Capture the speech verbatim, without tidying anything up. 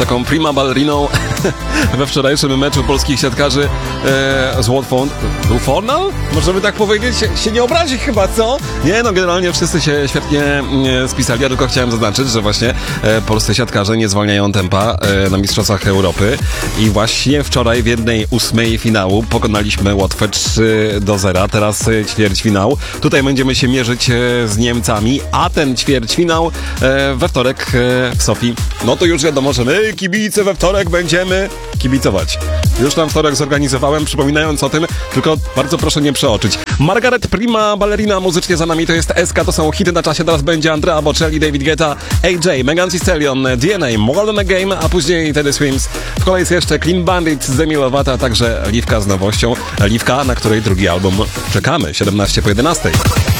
taką prima balleriną we wczorajszym meczu polskich siatkarzy e, z Watford. Fornal? Możemy tak powiedzieć? Się, się nie obrazi chyba, co? Nie, no generalnie wszyscy się świetnie e, spisali, ja tylko chciałem zaznaczyć, że właśnie e, polscy siatkarze nie zwalniają tempa e, na Mistrzostwach Europy i właśnie wczoraj w jednej ósmej finału pokonaliśmy Łotwę trzy do zera, teraz e, ćwierćfinał. Tutaj będziemy się mierzyć e, z Niemcami, a ten ćwierćfinał e, we wtorek e, w Sofii. No to już wiadomo, że my kibice we wtorek będziemy kibicować. Już tam wtorek zorganizowałem, przypominając o tym, tylko bardzo proszę nie przeoczyć. Margaret, prima ballerina, muzycznie za nami to jest S K, to są hity na czasie, teraz będzie Andrea Bocelli, David Guetta, A J, Megan Thee Stallion, D N A, More Than a Game, a później Teddy Swims. W kolejce jeszcze Clean Bandit z Demi Lovato, a także Liwka z nowością. Liwka, na której drugi album czekamy, siedemnaście po jedenastej.